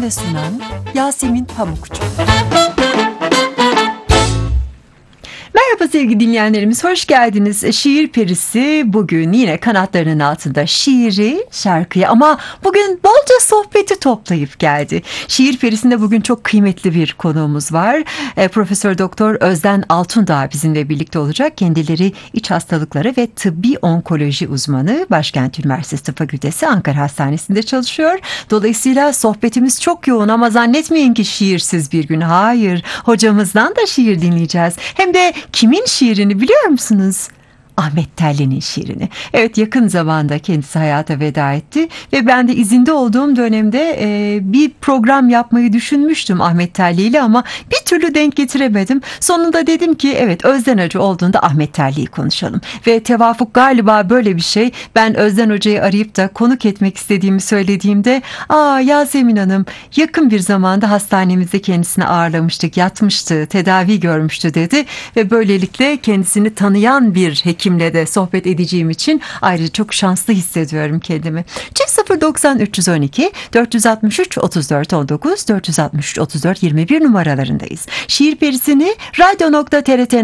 ve sunan Yasemin Pamukçu. Merhaba sevgili dinleyenlerimiz, hoş geldiniz. Şiir Perisi bugün yine kanatlarının altında şiiri, şarkıyı ama bugün bolca sohbeti toplayıp geldi. Şiir Perisi'nde bugün çok kıymetli bir konuğumuz var. Profesör Doktor Özden Altundağ bizimle birlikte olacak. Kendileri iç hastalıkları ve tıbbi onkoloji uzmanı. Başkent Üniversitesi Tıp Fakültesi Ankara Hastanesi'nde çalışıyor. Dolayısıyla sohbetimiz çok yoğun ama zannetmeyin ki şiirsiz bir gün. Hayır, hocamızdan da şiir dinleyeceğiz. Hem de kimin şiirini biliyor musunuz? Ahmet Telli'nin şiirini. Evet, yakın zamanda kendisi hayata veda etti ve ben de izinde olduğum dönemde bir program yapmayı düşünmüştüm Ahmet Telli ile ama bir türlü denk getiremedim. Sonunda dedim ki evet, Özden Hoca olduğunda Ahmet Telli'yi konuşalım ve tevafuk galiba böyle bir şey. Ben Özden Hoca'yı arayıp da konuk etmek istediğimi söylediğimde Yasemin Hanım yakın bir zamanda hastanemizde kendisini ağırlamıştık, yatmıştı, tedavi görmüştü dedi ve böylelikle kendisini tanıyan bir hekimle de sohbet edeceğim için ayrıca çok şanslı hissediyorum kendimi. 090 312 463 34 19 463 34 21 numaralarındayız. Şiir Perisi'ni radyo.trt